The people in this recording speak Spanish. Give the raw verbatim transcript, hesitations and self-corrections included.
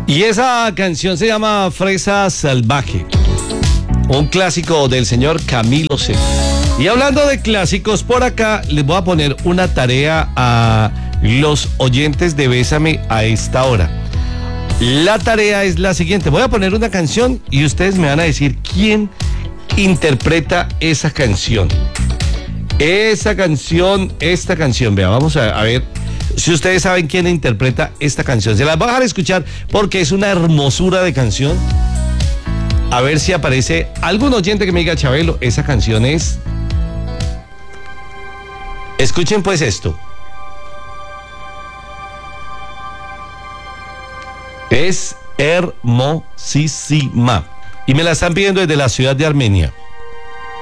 Y esa canción se llama Fresa Salvaje, un clásico del señor Camilo Sesto. Y hablando de clásicos, por acá les voy a poner una tarea a los oyentes de Bésame a esta hora. La tarea es la siguiente: voy a poner una canción y ustedes me van a decir quién interpreta esa canción. Esa canción, esta canción, vea, vamos a, a ver si ustedes saben quién interpreta esta canción. Se las voy a dejar escuchar porque es una hermosura de canción. A ver si aparece algún oyente que me diga: Chabelo, esa canción es... Escuchen pues esto. Es hermosísima. Y me la están pidiendo desde la ciudad de Armenia.